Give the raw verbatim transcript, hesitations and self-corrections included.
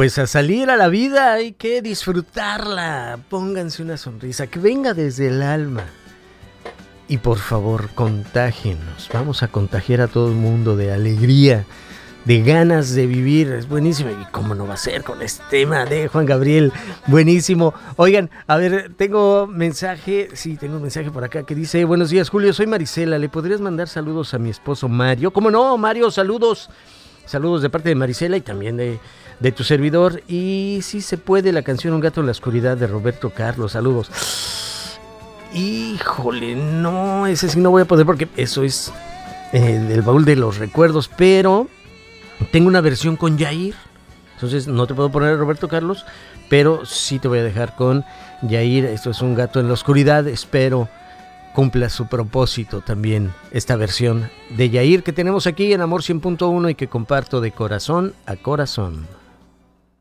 Pues a salir a la vida hay que disfrutarla. Pónganse una sonrisa que venga desde el alma. Y por favor, contágenos. Vamos a contagiar a todo el mundo de alegría, de ganas de vivir. Es buenísimo. ¿Y cómo no va a ser con este tema de Juan Gabriel? Buenísimo. Oigan, a ver, tengo mensaje. Sí, tengo un mensaje por acá que dice: buenos días, Julio, soy Marisela. ¿Le podrías mandar saludos a mi esposo Mario? ¿Cómo no, Mario? Saludos. Saludos de parte de Marisela y también de, de tu servidor. Y si se puede, la canción Un gato en la oscuridad de Roberto Carlos. Saludos. Híjole, no, ese sí no voy a poder porque eso es eh, del baúl de los recuerdos, pero tengo una versión con Yair, entonces no te puedo poner a Roberto Carlos, pero sí te voy a dejar con Yair. Esto es Un gato en la oscuridad, espero cumpla su propósito también esta versión de Yair que tenemos aquí en Amor cien punto uno y que comparto de corazón a corazón.